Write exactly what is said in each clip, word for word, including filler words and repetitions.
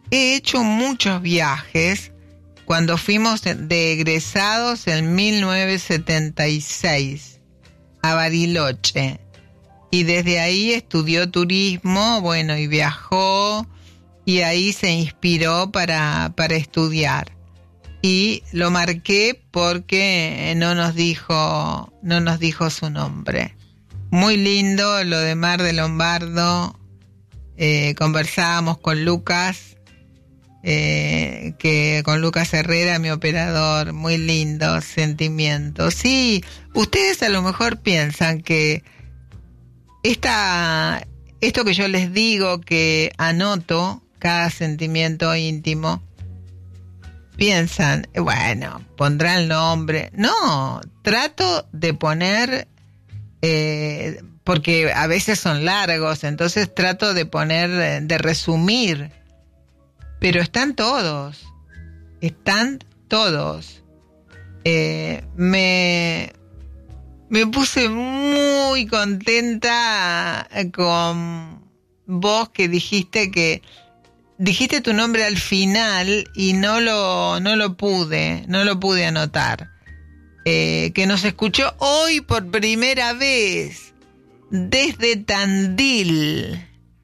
he hecho muchos viajes. Cuando fuimos de egresados en mil novecientos setenta y seis a Bariloche, y desde ahí estudió turismo, bueno, y viajó, y ahí se inspiró para, para estudiar. Y lo marqué porque no nos dijo, no nos dijo su nombre. Muy lindo lo de Mar de Lombardo. Eh, conversábamos con Lucas, eh, que con Lucas Herrera, mi operador. Muy lindo sentimiento. Sí, ustedes a lo mejor piensan que esta, esto que yo les digo, que anoto cada sentimiento íntimo, piensan, bueno, pondrá el nombre. No, trato de poner, eh, porque a veces son largos, entonces trato de poner, de resumir, pero están todos, están todos. Eh, me, me puse muy contenta con vos que dijiste que Dijiste tu nombre al final y no lo, no lo pude, no lo pude anotar. Eh, que nos escuchó hoy por primera vez desde Tandil.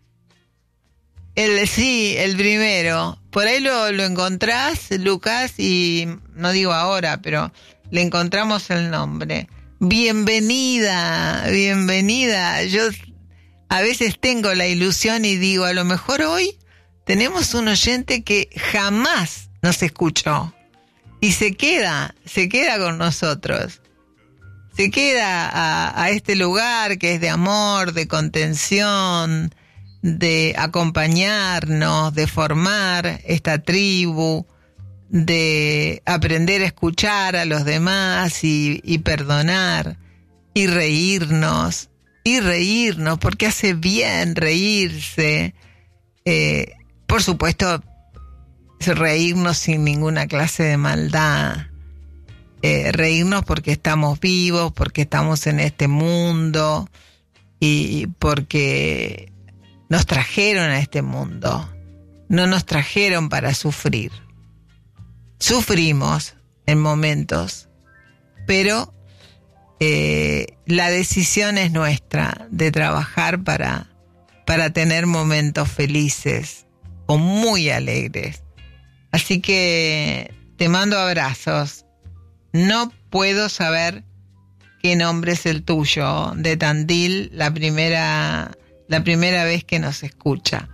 El, sí, el primero. Por ahí lo, lo encontrás, Lucas, y no digo ahora, pero le encontramos el nombre. Bienvenida, bienvenida. Yo a veces tengo la ilusión y digo, a lo mejor hoy tenemos un oyente que jamás nos escuchó y se queda, se queda con nosotros. Se queda a, a este lugar que es de amor, de contención, de acompañarnos, de formar esta tribu, de aprender a escuchar a los demás y, y perdonar y reírnos, y reírnos, porque hace bien reírse. Eh, Por supuesto, reírnos sin ninguna clase de maldad, eh, reírnos porque estamos vivos, porque estamos en este mundo y porque nos trajeron a este mundo, no nos trajeron para sufrir. Sufrimos en momentos, pero eh, la decisión es nuestra de trabajar para, para tener momentos felices o muy alegres. Así que te mando abrazos. No puedo saber qué nombre es el tuyo, de Tandil, la primera, la primera vez que nos escucha.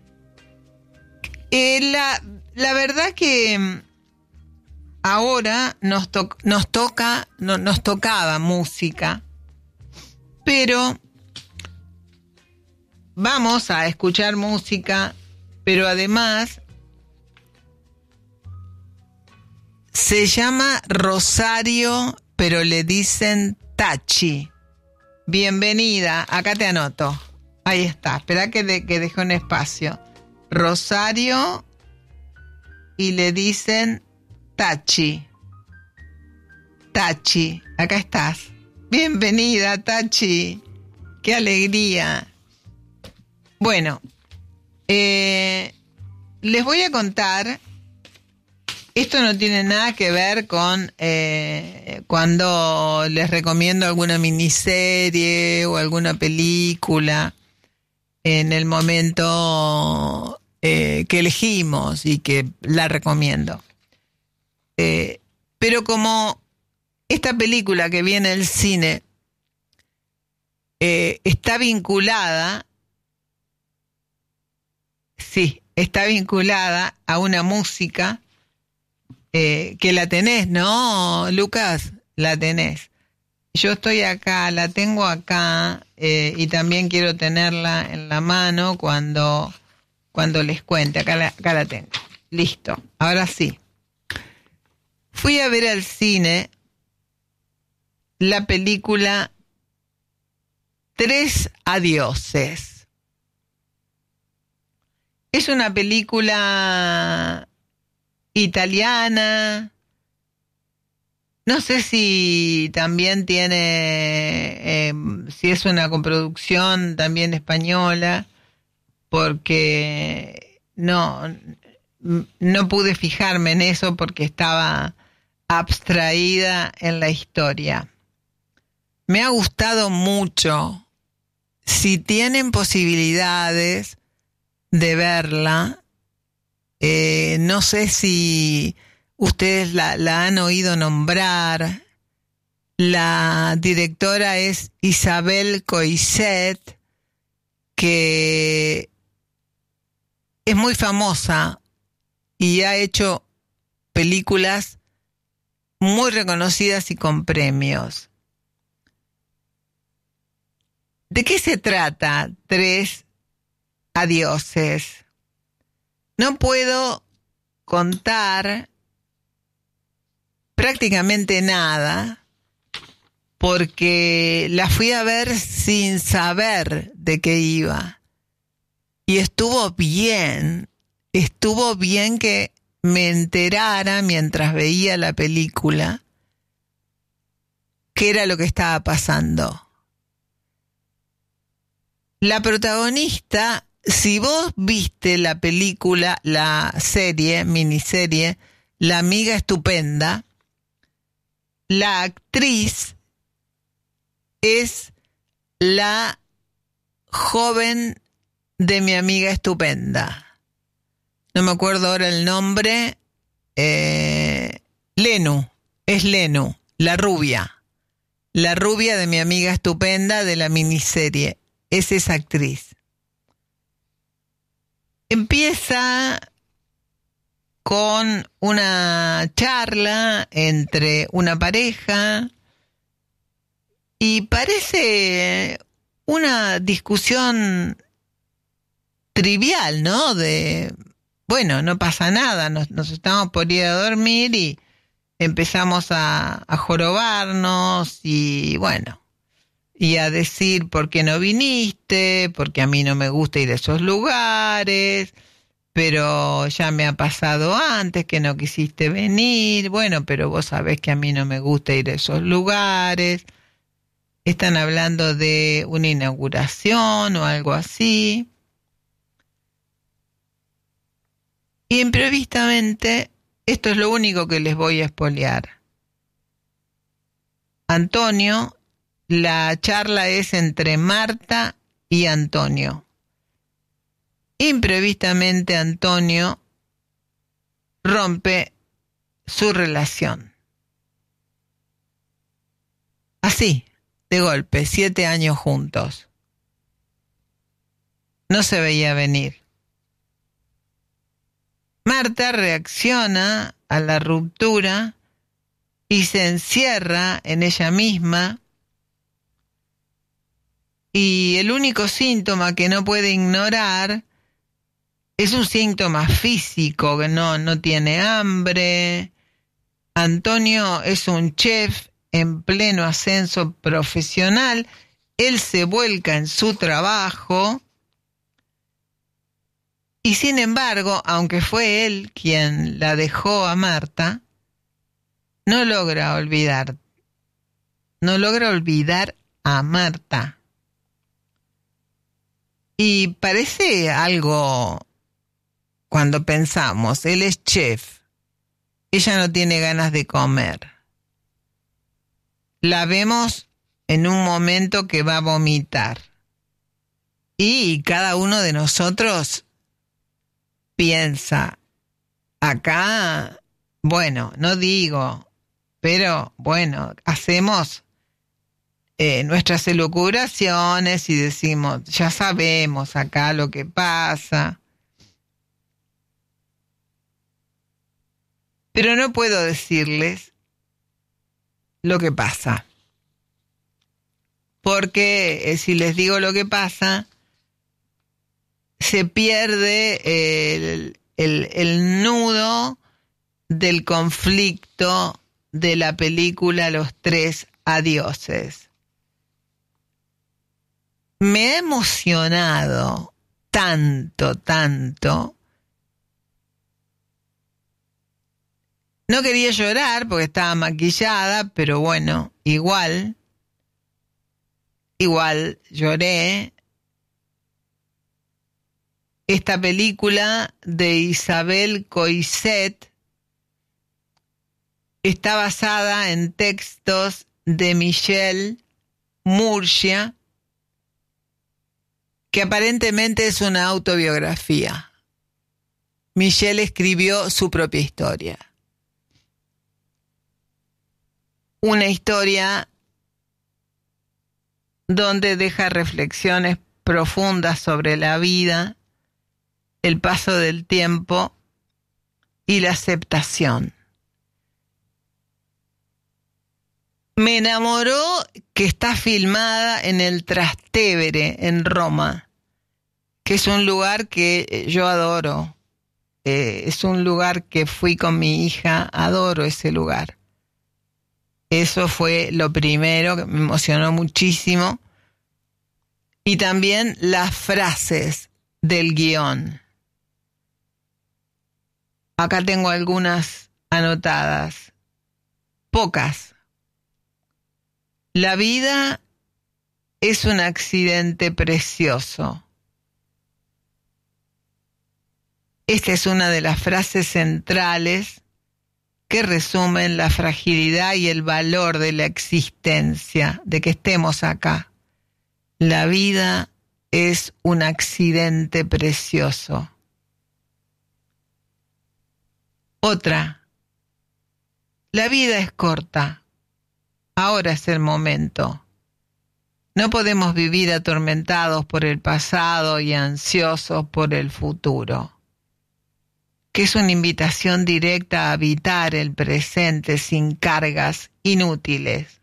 Eh, la, la verdad que ahora nos, to, nos toca, no, nos tocaba música, pero vamos a escuchar música. Pero además se llama Rosario, pero le dicen Tachi. Bienvenida, acá te anoto. Ahí está, espera que, de, que deje un espacio. Rosario y le dicen Tachi. Tachi, acá estás. Bienvenida, Tachi. Qué alegría. Bueno. Eh, les voy a contar, esto no tiene nada que ver con eh, cuando les recomiendo alguna miniserie o alguna película en el momento eh, que elegimos y que la recomiendo. Eh, pero como esta película que viene al cine eh, está vinculada Sí, está vinculada a una música eh, que la tenés, ¿no, Lucas? La tenés. Yo estoy acá, la tengo acá eh, y también quiero tenerla en la mano cuando, cuando les cuente. Acá la, acá la tengo. Listo, ahora sí. Fui a ver al cine la película Tres Adioses. Es una película italiana. No sé si también tiene, eh, si es una coproducción también española, porque no, no pude fijarme en eso porque estaba abstraída en la historia. Me ha gustado mucho. Si tienen posibilidades de verla, eh, no sé si ustedes la, la han oído nombrar. La directora es Isabel Coixet, que es muy famosa y ha hecho películas muy reconocidas y con premios. ¿De qué se trata Tres Adioses? No puedo contar prácticamente nada porque la fui a ver sin saber de qué iba. Y estuvo bien, estuvo bien que me enterara mientras veía la película qué era lo que estaba pasando. La protagonista, si vos viste la película, la serie, miniserie, La amiga estupenda, la actriz es la joven de mi amiga estupenda. No me acuerdo ahora el nombre. Eh, Lenu, es Lenu, la rubia. La rubia de mi amiga estupenda de la miniserie. Es esa actriz. Empieza con una charla entre una pareja y parece una discusión trivial, ¿no? De, bueno, no pasa nada, nos, nos estamos por ir a dormir y empezamos a, a jorobarnos y bueno, y a decir por qué no viniste, porque a mí no me gusta ir a esos lugares, pero ya me ha pasado antes que no quisiste venir, bueno, pero vos sabés que a mí no me gusta ir a esos lugares. Están hablando de una inauguración o algo así. Y imprevistamente, esto es lo único que les voy a espolear. Antonio, la charla es entre Marta y Antonio. Imprevistamente Antonio rompe su relación. Así, de golpe, siete años juntos. No se veía venir. Marta reacciona a la ruptura y se encierra en ella misma. Y el único síntoma que no puede ignorar es un síntoma físico, que no, no tiene hambre. Antonio es un chef en pleno ascenso profesional. Él se vuelca en su trabajo. Y sin embargo, aunque fue él quien la dejó a Marta, no logra olvidar. No logra olvidar a Marta. Y parece algo cuando pensamos, él es chef, ella no tiene ganas de comer. La vemos en un momento que va a vomitar. Y cada uno de nosotros piensa, acá, bueno, no digo, pero bueno, hacemos Eh, nuestras elucubraciones y decimos, ya sabemos acá lo que pasa. Pero no puedo decirles lo que pasa. Porque eh, si les digo lo que pasa, se pierde el, el, el nudo del conflicto de la película Los Tres Adioses. Me ha emocionado tanto, tanto. No quería llorar porque estaba maquillada, pero bueno, igual, igual lloré. esta película de Isabel Coixet está basada en textos de Michel Murgia, que aparentemente es una autobiografía. Michel escribió su propia historia. Una historia donde deja reflexiones profundas sobre la vida, el paso del tiempo y la aceptación. Me enamoró que está filmada en el Trastevere, en Roma, que es un lugar que yo adoro. Eh, es un lugar que fui con mi hija, adoro ese lugar. Eso fue lo primero que me emocionó muchísimo. Y también las frases del guión. Acá tengo algunas anotadas, pocas. La vida es un accidente precioso. Esta es una de las frases centrales que resumen la fragilidad y el valor de la existencia, de que estemos acá. La vida es un accidente precioso. Otra, la vida es corta. Ahora es el momento. No podemos vivir atormentados por el pasado y ansiosos por el futuro, que es una invitación directa a habitar el presente sin cargas inútiles.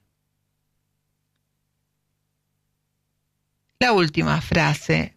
La última frase,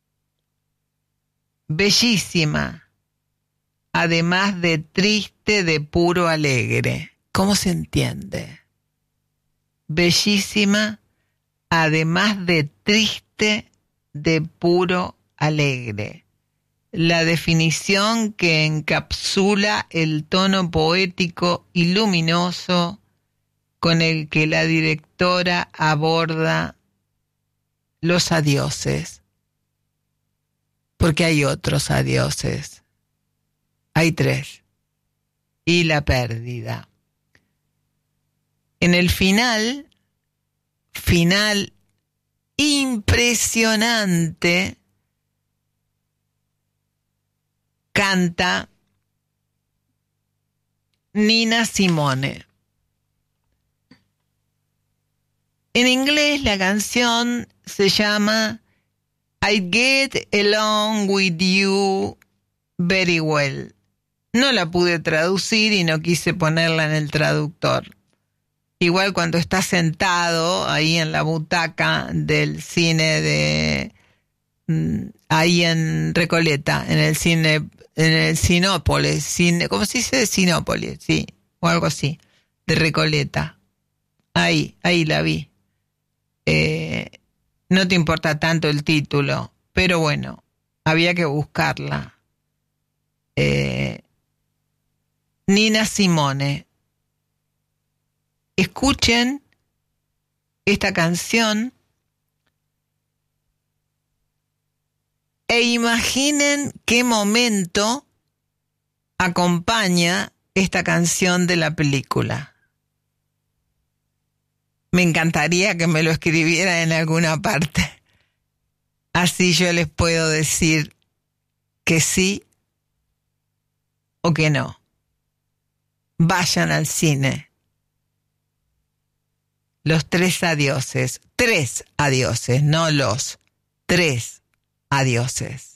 bellísima, además de triste, de puro alegre. ¿Cómo se entiende? Bellísima, además de triste, de puro alegre. La definición que encapsula el tono poético y luminoso con el que la directora aborda los adioses. Porque hay otros adioses. Hay tres. Y la pérdida. En el final, final impresionante, canta Nina Simone. En inglés la canción se llama I Get Along With You Very Well. No la pude traducir y no quise ponerla en el traductor. Igual cuando estás sentado ahí en la butaca del cine de ahí en Recoleta, en el cine, en el Sinópolis, cine, ¿cómo se dice? Sinópolis, sí, o algo así, de Recoleta. Ahí, ahí la vi. Eh, no te importa tanto el título, pero bueno, había que buscarla. Eh, Nina Simone. Escuchen esta canción e imaginen qué momento acompaña esta canción de la película. Me encantaría que me lo escribiera en alguna parte. Así yo les puedo decir que sí o que no. Vayan al cine. Los tres adioses. Tres adioses, no los. Tres adioses.